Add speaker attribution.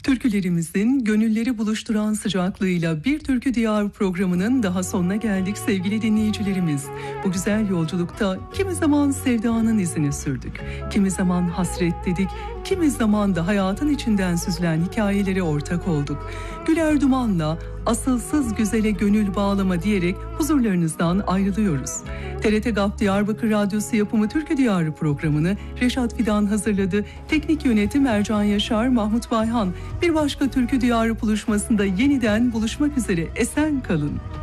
Speaker 1: Türkülerimizin gönülleri buluşturan sıcaklığıyla Bir Türkü Diyarı programının daha sonuna geldik sevgili dinleyicilerimiz. Bu güzel yolculukta kimi zaman sevdanın izini sürdük, kimi zaman hasret dedik, kimi zaman da hayatın içinden süzülen hikayelere ortak olduk. Güler dumanla asılsız güzele gönül bağlama diyerek huzurlarınızdan ayrılıyoruz. TRT GAP Diyarbakır Radyosu yapımı Türkü Diyarı programını Reşat Fidan hazırladı. Teknik yönetim Ercan Yaşar, Mahmut Bayhan. Bir başka Türkü Diyarı buluşmasında yeniden buluşmak üzere. Esen kalın.